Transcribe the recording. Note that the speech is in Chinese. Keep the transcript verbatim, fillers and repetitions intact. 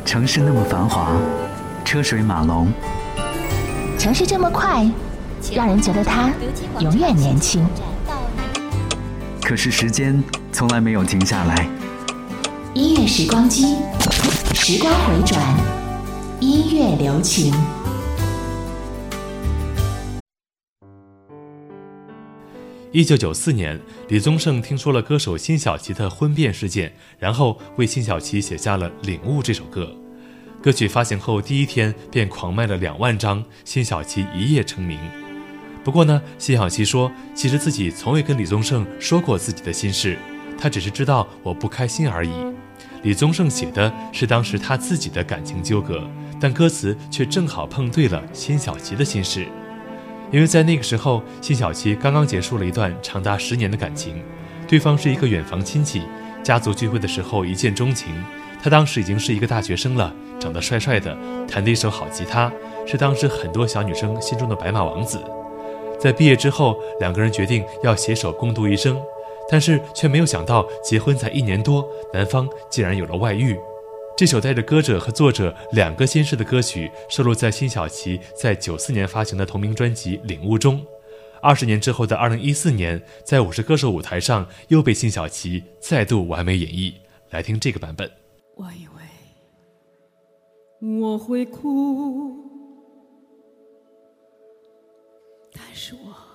城市那么繁华，车水马龙， 城市这么快，让人觉得它永远年轻。 可是时间从来没有停下来。 音乐时光机，时光回转，音乐留情。 一九九四年，李宗盛听说了歌手辛晓琪的婚变事件，然后为辛晓琪写下了《领悟》这首歌。歌曲发行后第一天便狂卖了两万张，辛晓琪一夜成名。不过呢，辛晓琪说，其实自己从未跟李宗盛说过自己的心事，他只是知道我不开心而已。李宗盛写的是当时他自己的感情纠葛，但歌词却正好碰对了辛晓琪的心事。因为在那个时候，辛晓琪刚刚结束了一段长达十年的感情，对方是一个远房亲戚，家族聚会的时候一见钟情。他当时已经是一个大学生了，长得帅帅的，弹得一手好吉他，是当时很多小女生心中的白马王子。在毕业之后，两个人决定要携手共度一生，但是却没有想到结婚才一年多，男方竟然有了外遇。这首带着歌者和作者两个心事的歌曲收录在辛晓琪在九四年发行的同名专辑《领悟》中。二十年之后的二零一四年，在我是歌手舞台上又被辛晓琪再度完美演绎。来听这个版本。 我以为我会哭，但是我